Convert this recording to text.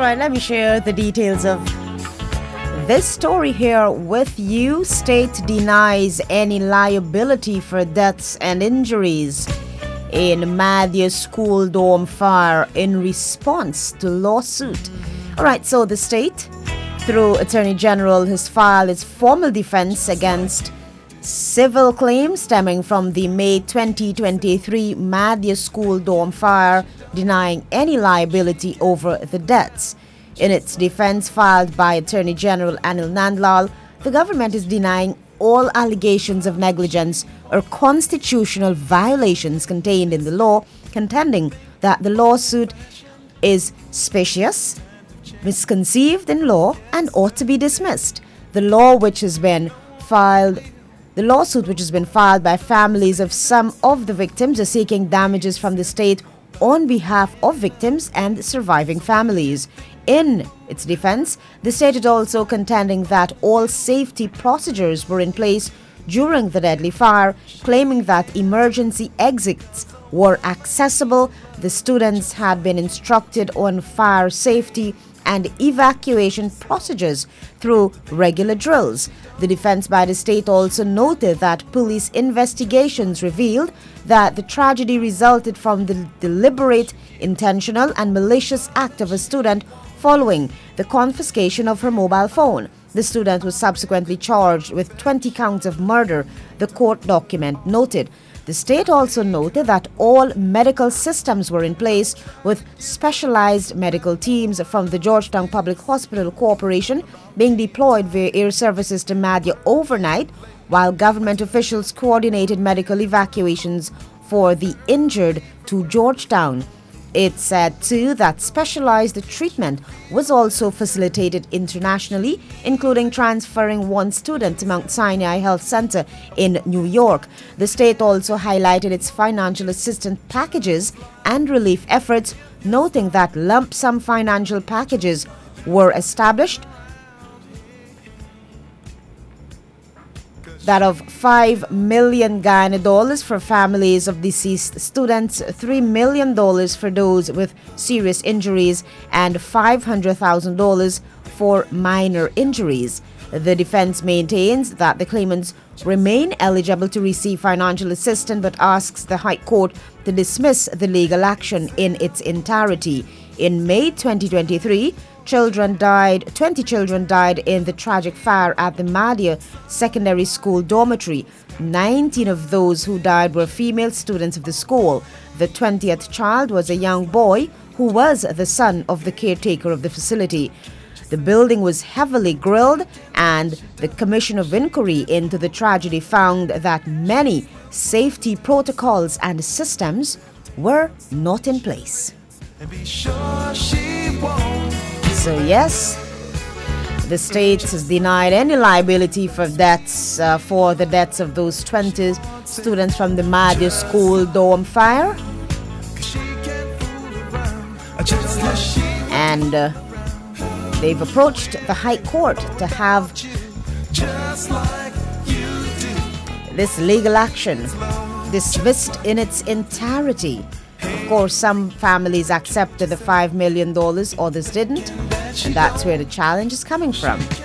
right, let me share the details of this story here with you. State denies any liability for deaths and injuries in Madhya school dorm fire in response to lawsuit. All right, so the state, through Attorney General, has filed its formal defense against civil claims stemming from the May 2023 Madhya school dorm fire, denying any liability over the deaths. In its defense filed by Attorney General Anil Nandlal, the government is denying all allegations of negligence or constitutional violations contained in the law, contending that the lawsuit is specious, misconceived in law, and ought to be dismissed. The lawsuit, which has been filed by families of some of the victims, are seeking damages from the state on behalf of victims and surviving families. In its defense, the state is also contending that all safety procedures were in place during the deadly fire, claiming that emergency exits were accessible, the students had been instructed on fire safety and evacuation procedures through regular drills. The defense by the state also noted that police investigations revealed that the tragedy resulted from the deliberate, intentional, and malicious act of a student following the confiscation of her mobile phone. The student was subsequently charged with 20 counts of murder, the court document noted. The state also noted that all medical systems were in place, with specialized medical teams from the Georgetown Public Hospital Corporation being deployed via air services to Madhya overnight, while government officials coordinated medical evacuations for the injured to Georgetown. It said, too, that specialized treatment was also facilitated internationally, including transferring one student to Mount Sinai Health Center in New York. The state also highlighted its financial assistance packages and relief efforts, noting that lump sum financial packages were established, that of 5 million Ghana dollars for families of deceased students, $3 million for those with serious injuries, and $500,000 for minor injuries. The defense maintains that the claimants remain eligible to receive financial assistance, but asks the High Court to dismiss the legal action in its entirety. In May 2023, 20 children died in the tragic fire at the Madhya Secondary School dormitory. 19 of those who died were female students of the school. The 20th child was a young boy who was the son of the caretaker of the facility. The building was heavily grilled, and the Commission of Inquiry into the tragedy found that many safety protocols and systems were not in place. So yes, the state has denied any liability for the deaths of those 20 students from the Madhya school dorm fire. And they've approached the High Court to have this legal action dismissed in its entirety. Of course, some families accepted the $5 million, others didn't. And that's where the challenge is coming from.